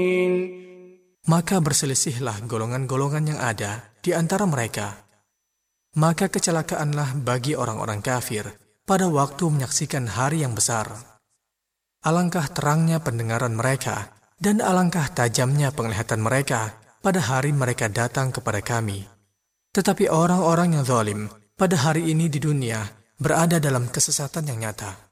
Maka berselisihlah golongan-golongan yang ada di antara mereka. Maka kecelakaanlah bagi orang-orang kafir pada waktu menyaksikan hari yang besar. Alangkah terangnya pendengaran mereka dan alangkah tajamnya penglihatan mereka pada hari mereka datang kepada kami. Tetapi orang-orang yang zalim pada hari ini di dunia berada dalam kesesatan yang nyata.